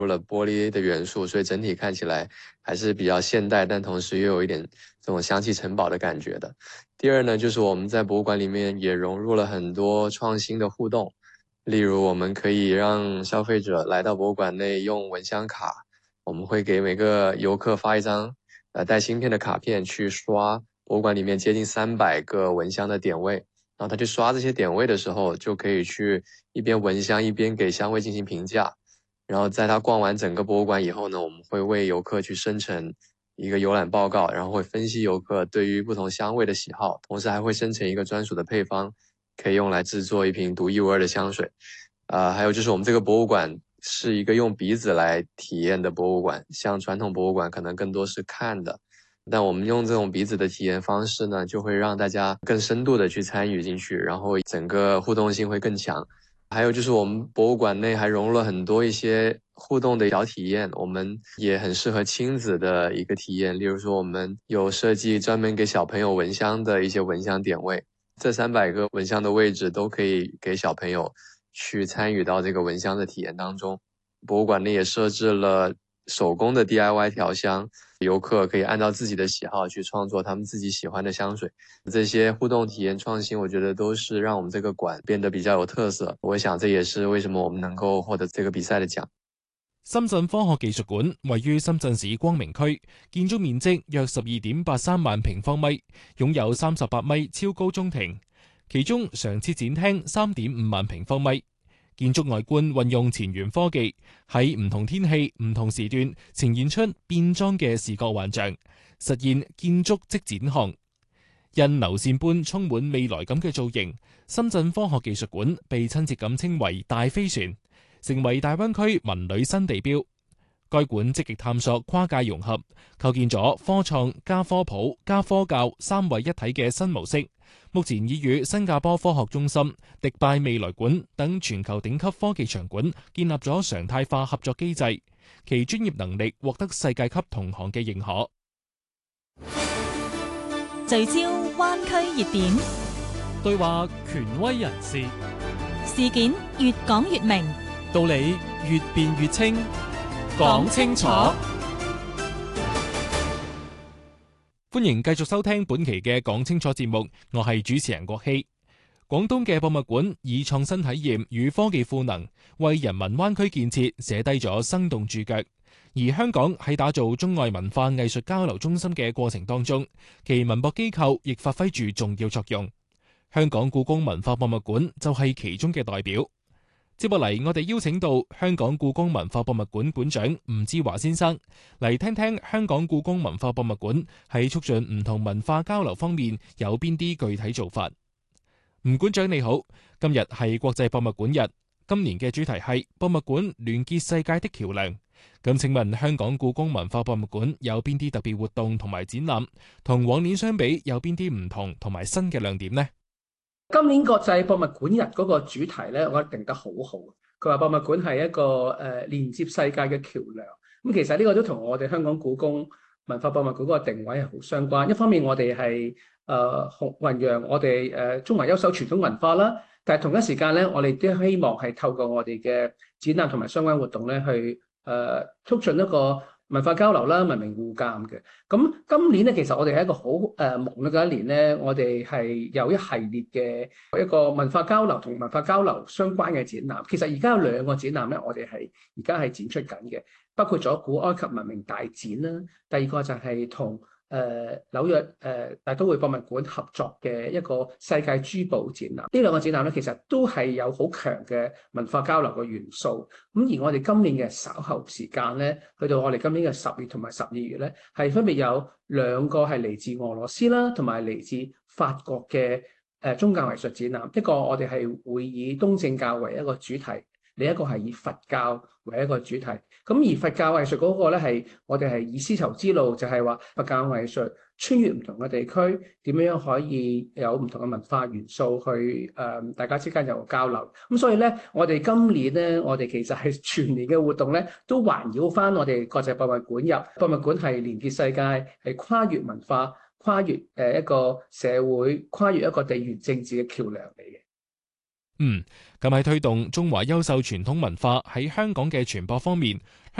入了玻璃的元素，所以整体看起来还是比较现代，但同时又有一点这种香气城堡的感觉的。第二呢，就是我们在博物馆里面也融入了很多创新的互动，例如我们可以让消费者来到博物馆内用蚊香卡，我们会给每个游客发一张带芯片的卡片去刷博物馆里面接近300个蚊香的点位，然后他去刷这些点位的时候，就可以去一边闻香一边给香味进行评价。然后在他逛完整个博物馆以后呢，我们会为游客去生成一个游览报告，然后会分析游客对于不同香味的喜好，同时还会生成一个专属的配方，可以用来制作一瓶独一无二的香水。还有就是我们这个博物馆是一个用鼻子来体验的博物馆，像传统博物馆可能更多是看的，但我们用这种鼻子的体验方式呢，就会让大家更深度的去参与进去，然后整个互动性会更强。还有就是我们博物馆内还融入了很多一些互动的小体验，我们也很适合亲子的一个体验。例如说，我们有设计专门给小朋友闻香的一些闻香点位，这300个闻香的位置都可以给小朋友去参与到这个闻香的体验当中。博物馆内也设置了手工的 DIY 调香，游客可以按照自己的喜好去创作他们自己喜欢的香水。这些互动体验创新，我觉得都是让我们这个馆变得比较有特色。我想这也是为什么我们能够获得这个比赛的奖。 深圳科學技術館位於深圳市光明區，建築面積約12.83萬平方米，擁有38米超高中庭，其中常設展廳3.5萬平方米。建築外觀運用前沿科技，喺唔同天氣、唔同時段呈現出變裝嘅視覺幻象，實現建築即展項。因流線般充滿未來感嘅造型，深圳科學技術館被親切咁稱為大飛船，成為大灣區文旅新地標。該館積極探索跨界融合，構建咗科創加科普加科教3位一體嘅新模式。目前已與新加坡科學中心、迪拜未來館等全球頂級科技場館建立咗常態化合作機制，其專業能力獲得世界級同行嘅認可。 聚焦灣區熱點， 對話權威人士， 事件越講越明， 道理越辯越清，講清楚。 歡迎繼續收聽本期嘅講清楚節目，我係主持人郭希。廣東嘅博物館以創新體驗與科技賦能，為人民灣區建設寫低咗生動注腳。而香港喺打造中外文化藝術交流中心嘅過程當中，其文博機構亦發揮住重要作用。香港故宮文化博物館就係其中嘅代表。接落嚟，我哋邀請到香港故宮文化博物館館長吳志華先生嚟聽聽香港故宮文化博物館喺促進唔同文化交流方面有邊啲具體做法。吳館長你好，今日係國際博物館日，今年嘅主題係博物館聯結世界的橋樑。咁請問香港故宮文化博物館有邊啲特別活動同埋展覽，同往年相比有邊啲唔同同埋新嘅亮點呢？ 今年國際博物館日嗰個主題咧，我覺得定得好好。佢話博物館係一個連接世界嘅橋梁。咁其實呢個都同我哋香港故宮文化博物館嗰個定位係好相關。一方面我哋係弘揚我哋中華優秀傳統文化啦，但係同一時間咧，我哋都希望係透過我哋嘅展覽同埋相關活動咧，去促進一個文化交流啦、文明互鑑嘅。咁今年咧，其實我哋係一個好忙碌嘅一年咧，我哋係有一系列嘅一個文化交流同文化交流相關嘅展覽。其實而家有2個展覽咧，我哋係而家係展出緊嘅，包括咗古埃及文明大展啦，第二個就係同紐約大都會博物館合作嘅一個世界珠寶展覽。呢2個展覽咧，其實都係有好強嘅文化交流嘅元素。咁而我哋今年嘅稍後時間咧，去到我哋今年嘅10月同埋12月咧，係分別有2個係嚟自俄羅斯啦，同埋嚟自法國嘅宗教藝術展覽。一個我哋係會以東正教為一個主題，另一個係以佛教為一個主題。咁而佛教藝術嗰個咧，係我哋係以絲綢之路，就係話佛教藝術穿越唔同嘅地區，點樣可以有唔同嘅文化元素去大家之間有交流。咁所以咧，我哋今年咧，我哋其實係全年嘅活動咧，都環繞翻我哋國際博物館日。博物館係連結世界，係跨越文化、跨越一個社會、跨越一個地緣政治嘅橋梁嚟嘅。 咁喺推動中華優秀傳統文化喺香港嘅傳播方面，